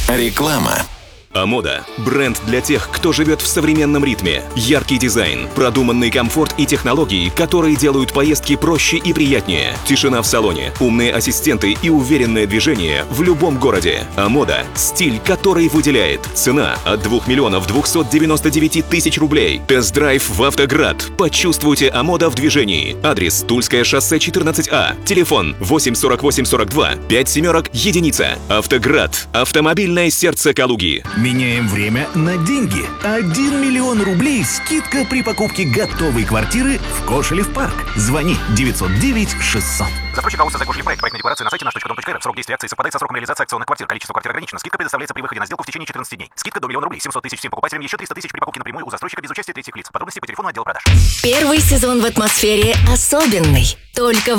Реклама. Амода – бренд для тех, кто живет в современном ритме. Яркий дизайн, продуманный комфорт и технологии, которые делают поездки проще и приятнее. Тишина в салоне, умные ассистенты и уверенное движение в любом городе. Амода – стиль, который выделяет. Цена от 2 299 000 рублей. Тест-драйв в «Автоград». Почувствуйте Амода в движении. Адрес: Тульское шоссе 14А. Телефон 84842 57 «Автоград». Автомобильное сердце Калуги. Меняем время на деньги. 1 миллион рублей скидка при покупке готовой квартиры в Кошелев парк. Звони 909 600. Застройщик АО «Создай Кошелев проект». Проектная декларация на сайте наш.дом.рф. Срок действия акции совпадает со сроком реализации акционных квартир. Количество квартир ограничено. Скидка предоставляется при выходе на сделку в течение 14 дней. Скидка до 1 000 000 рублей. 700 000 всем покупателям. Еще 300 000 при покупке напрямую у застройщика без участия третьих лиц. Подробности по телефону отдела продаж. Первый сезон в атмосфере особенный. Только